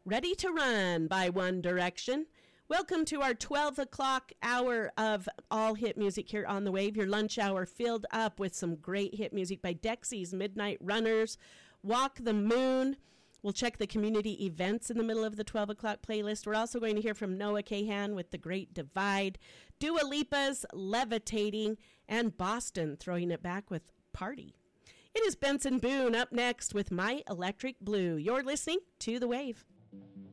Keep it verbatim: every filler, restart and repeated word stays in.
Ready to Run by One Direction. Welcome to our twelve o'clock hour of all hit music here on The Wave. Your lunch hour filled up with some great hit music by Dexy's Midnight Runners, Walk the Moon. We'll check the community events in the middle of the twelve o'clock playlist. We're also going to hear from Noah Kahan with The Great Divide, Dua Lipa's Levitating, and Boston throwing it back with Party. It is Benson Boone up next with My Electric Blue. You're listening to The Wave.